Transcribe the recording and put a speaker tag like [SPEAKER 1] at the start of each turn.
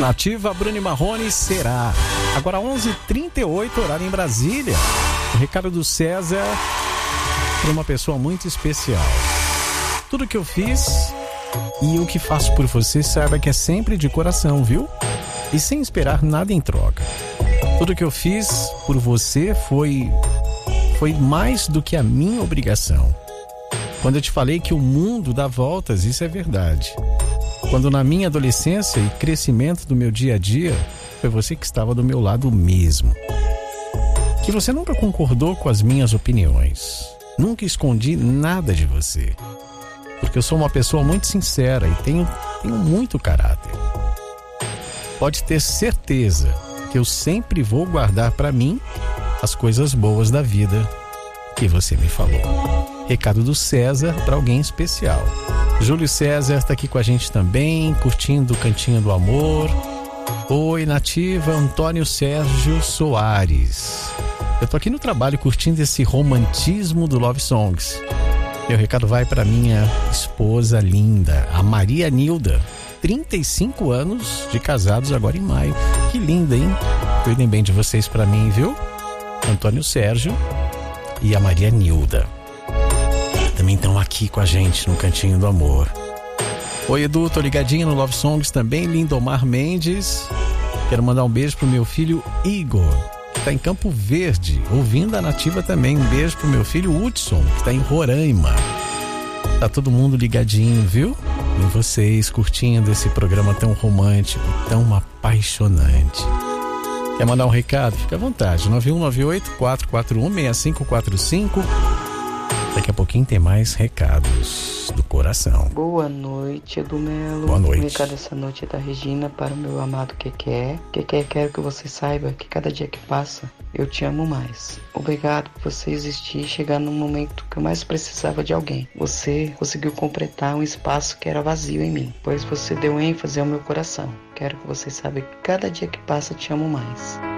[SPEAKER 1] Nativa, Bruno e Marrone, Será. Agora 11h38, horário em Brasília. O recado do César para uma pessoa muito especial. Tudo que eu fiz e o que faço por você, saiba que é sempre de coração, viu? E sem esperar nada em troca. Tudo que eu fiz por você foi mais do que a minha obrigação. Quando eu te falei que o mundo dá voltas, isso é verdade. Quando na minha adolescência e crescimento do meu dia a dia, foi você que estava do meu lado mesmo. Que você nunca concordou com as minhas opiniões. Nunca escondi nada de você. Porque eu sou uma pessoa muito sincera e tenho muito caráter. Pode ter certeza que eu sempre vou guardar para mim as coisas boas da vida que você me falou. Recado do César para alguém especial. Júlio César está aqui com a gente também, curtindo o Cantinho do Amor. Oi, Nativa, Antônio Sérgio Soares. Eu tô aqui no trabalho curtindo esse romantismo do Love Songs. Meu recado vai para minha esposa linda, a Maria Nilda. 35 anos de casados agora em maio. Que linda, hein? Cuidem bem de vocês para mim, viu? Antônio Sérgio e a Maria Nilda também estão aqui com a gente no Cantinho do Amor. Oi, Edu, tô ligadinho no Love Songs também. Lindomar Mendes. Quero mandar um beijo pro meu filho Igor, que tá em Campo Verde, ouvindo a Nativa também. Um beijo pro meu filho Hudson, que tá em Roraima. Tá todo mundo ligadinho, viu? E vocês curtindo esse programa tão romântico, tão apaixonante. Quer mandar um recado? Fica à vontade. 9198-441-6545. Daqui a pouquinho tem mais recados do coração.
[SPEAKER 2] Boa noite, Edu Melo.
[SPEAKER 1] Boa noite.
[SPEAKER 2] O recado essa noite é da Regina para o meu amado Keké. Keké, quero que você saiba que cada dia que passa, eu te amo mais. Obrigado por você existir e chegar no momento que eu mais precisava de alguém. Você conseguiu completar um espaço que era vazio em mim, pois você deu ênfase ao meu coração. Quero que você saiba que cada dia que passa, eu te amo mais.